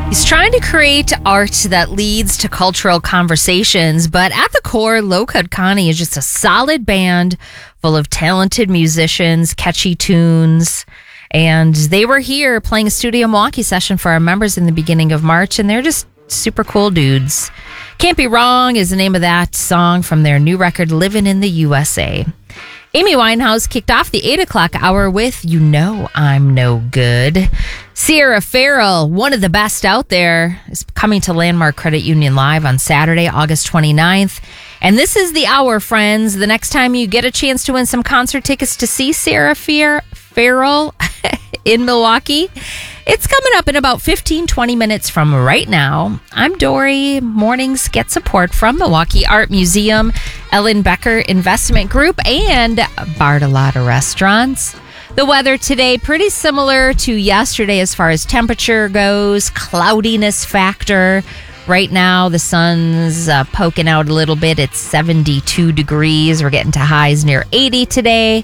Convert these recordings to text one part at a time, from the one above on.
He's trying to create art that leads to cultural conversations, but at the core, Low Cut Connie is just a solid band full of talented musicians, catchy tunes, and they were here playing a Studio Milwaukee session for our members in the beginning of March, and they're just super cool dudes. Can't Be Wrong is the name of that song from their new record, Livin' in the USA. Amy Winehouse kicked off the 8 o'clock hour with You Know I'm No Good. Sierra Farrell, one of the best out there, is coming to Landmark Credit Union Live on Saturday, August 29th. And this is the hour, friends. The next time you get a chance to win some concert tickets to see Sierra Farrell in Milwaukee, it's coming up in about 15-20 minutes from right now. I'm Dory. Mornings get support from Milwaukee Art Museum, Ellen Becker Investment Group, and Bartolotta Restaurants. The weather today, pretty similar to yesterday as far as temperature goes, cloudiness factor. Right now, the sun's poking out a little bit. It's 72 degrees. We're getting to highs near 80 today.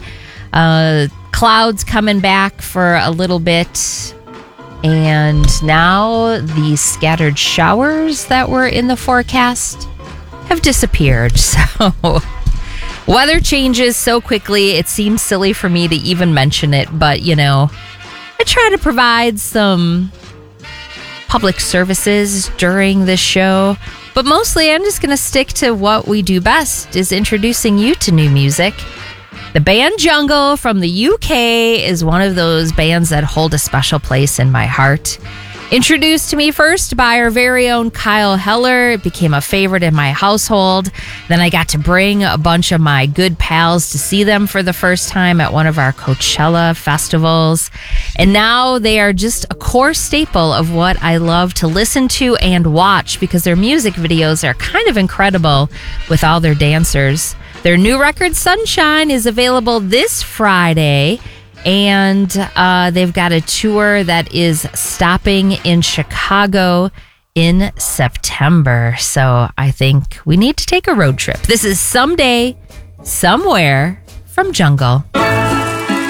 Clouds coming back for a little bit. And now the scattered showers that were in the forecast have disappeared. So weather changes so quickly, it seems silly for me to even mention it. But, you know, I try to provide some public services during this show. But mostly I'm just going to stick to what we do best, is introducing you to new music. The band Jungle from the UK is one of those bands that hold a special place in my heart. Introduced to me first by our very own Kyle Heller, it became a favorite in my household. Then I got to bring a bunch of my good pals to see them for the first time at one of our Coachella festivals. And now they are just a core staple of what I love to listen to and watch, because their music videos are kind of incredible with all their dancers. Their new record, Sunshine, is available this Friday, and they've got a tour that is stopping in Chicago in September. So I think we need to take a road trip. This is Someday, Somewhere from Jungle.